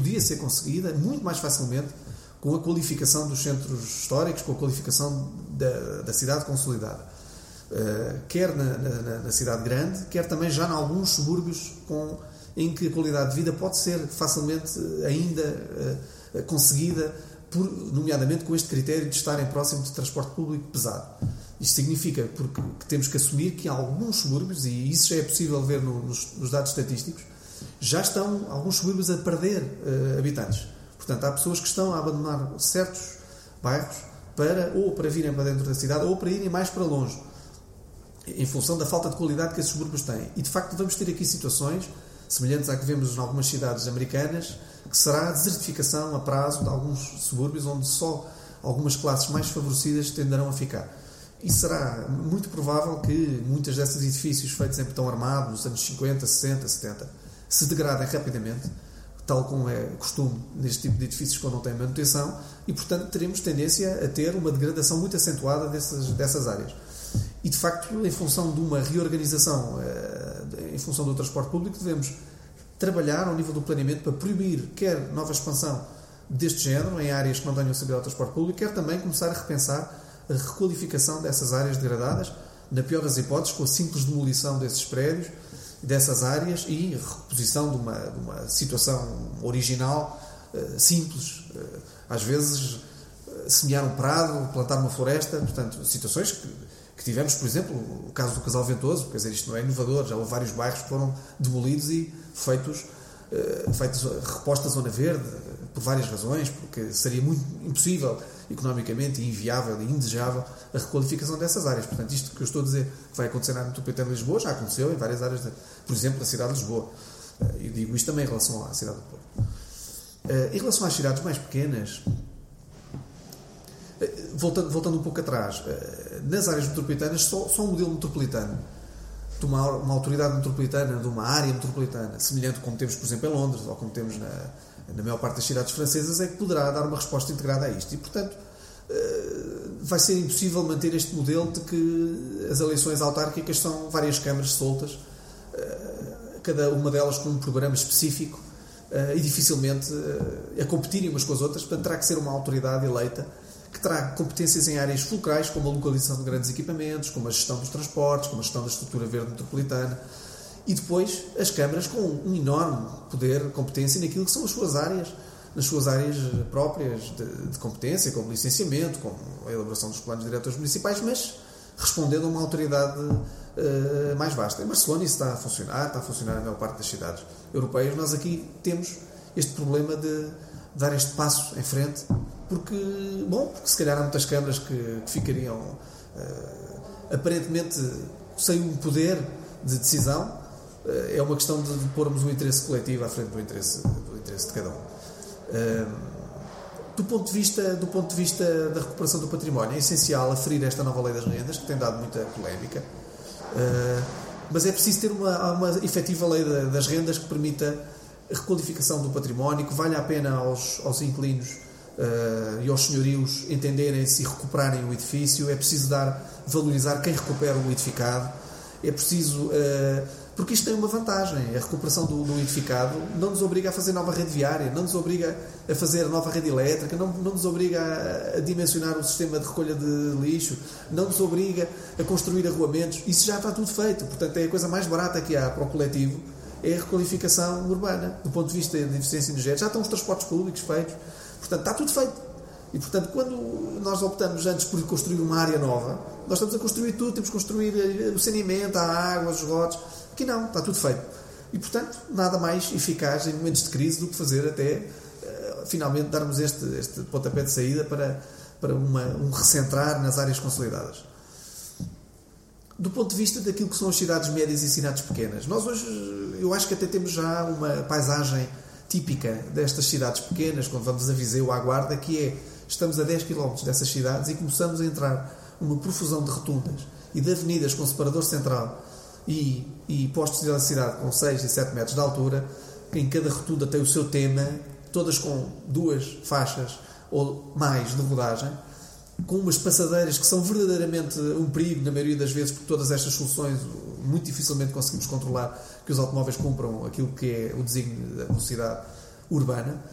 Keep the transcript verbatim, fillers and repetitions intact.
podia ser conseguida muito mais facilmente com a qualificação dos centros históricos, com a qualificação da, da cidade consolidada. Uh, quer na, na, na cidade grande, quer também já em alguns subúrbios com, em que a qualidade de vida pode ser facilmente ainda uh, conseguida, por, nomeadamente com este critério de estarem próximo de transporte público pesado. Isto significa porque, que temos que assumir que alguns subúrbios, e isso já é possível ver no, nos, nos dados estatísticos, já estão alguns subúrbios a perder uh, habitantes. Portanto, há pessoas que estão a abandonar certos bairros para, ou para virem para dentro da cidade ou para irem mais para longe, em função da falta de qualidade que esses subúrbios têm. E, de facto, vamos ter aqui situações semelhantes à que vemos em algumas cidades americanas, que será a desertificação a prazo de alguns subúrbios, onde só algumas classes mais favorecidas tenderão a ficar. E será muito provável que muitos desses edifícios feitos em betão armado, nos anos cinquenta, sessenta, setenta, se degradem rapidamente, tal como é costume neste tipo de edifícios quando não têm manutenção, e, portanto, teremos tendência a ter uma degradação muito acentuada dessas, dessas áreas. E, de facto, em função de uma reorganização, em função do transporte público, devemos trabalhar ao nível do planeamento para proibir quer nova expansão deste género em áreas que não tenham acesso ao transporte público, quer também começar a repensar a requalificação dessas áreas degradadas, na pior das hipóteses, com a simples demolição desses prédios, dessas áreas, e reposição de uma, de uma situação original, simples. Às vezes, semear um prado, plantar uma floresta, portanto, situações que, que tivemos, por exemplo, o caso do Casal Ventoso, quer dizer, isto não é inovador, já houve vários bairros que foram demolidos e feitos, feitos reposta zona verde, por várias razões, porque seria muito impossível economicamente, inviável e indesejável a requalificação dessas áreas. Portanto, isto que eu estou a dizer vai acontecer na área metropolitana de Lisboa, já aconteceu em várias áreas, de, por exemplo, na cidade de Lisboa. E digo isto também em relação à cidade do Porto. Em relação às cidades mais pequenas, voltando, voltando um pouco atrás, nas áreas metropolitanas, só, só um modelo metropolitano, de uma, uma autoridade metropolitana, de uma área metropolitana, semelhante como temos, por exemplo, em Londres, ou como temos na, na maior parte das cidades francesas, é que poderá dar uma resposta integrada a isto. E, portanto, vai ser impossível manter este modelo de que as eleições autárquicas são várias câmaras soltas, cada uma delas com um programa específico, e dificilmente a competirem umas com as outras. Portanto, terá que ser uma autoridade eleita que terá competências em áreas fulcrais, como a localização de grandes equipamentos, como a gestão dos transportes, como a gestão da estrutura verde metropolitana, e depois as câmaras com um enorme poder, competência naquilo que são as suas áreas, nas suas áreas próprias de, de competência, como licenciamento, como a elaboração dos planos diretores municipais, mas respondendo a uma autoridade uh, mais vasta. Em Barcelona isso está a funcionar, está a funcionar na maior parte das cidades europeias. Nós aqui temos este problema de dar este passo em frente, porque, bom, porque se calhar há muitas câmaras que, que ficariam uh, aparentemente sem um poder de decisão. Uh, é uma questão de, de pormos o interesse coletivo à frente do interesse, do interesse de cada um. Uh, do ponto de vista, do ponto de vista da recuperação do património, é essencial aferir esta nova lei das rendas, que tem dado muita polémica, uh, mas é preciso ter uma, uma efetiva lei das rendas que permita a requalificação do património, que valha a pena aos, aos inquilinos uh, e aos senhorios entenderem-se e recuperarem o edifício. É preciso dar, valorizar quem recupera o edificado. É preciso, uh, porque isto tem uma vantagem, a recuperação do, do edificado não nos obriga a fazer nova rede viária, não nos obriga a fazer nova rede elétrica, não, não nos obriga a, a dimensionar o sistema de recolha de lixo, não nos obriga a construir arruamentos. Isso já está tudo feito. Portanto, é a coisa mais barata que há para o coletivo, é a requalificação urbana. Do ponto de vista de eficiência energética, já estão os transportes públicos feitos. Portanto, está tudo feito. E, portanto, quando nós optamos antes por construir uma área nova, nós estamos a construir tudo, temos que construir o saneamento, a água, os esgotos. Aqui não, está tudo feito. E, portanto, nada mais eficaz em momentos de crise do que fazer até, uh, finalmente, darmos este, este pontapé de saída para, para uma, um recentrar nas áreas consolidadas. Do ponto de vista daquilo que são as cidades médias e cidades pequenas, nós hoje, eu acho que até temos já uma paisagem típica destas cidades pequenas, quando vamos a Viseu ou à Guarda, que é, estamos a dez quilómetros dessas cidades e começamos a entrar numa profusão de rotundas e de avenidas com separador central e, e postos de eletricidade com seis e sete metros de altura, que em cada rotunda tem o seu tema, todas com duas faixas ou mais de rodagem, com umas passadeiras que são verdadeiramente um perigo, na maioria das vezes, porque todas estas soluções muito dificilmente conseguimos controlar que os automóveis cumpram aquilo que é o desígnio da velocidade urbana.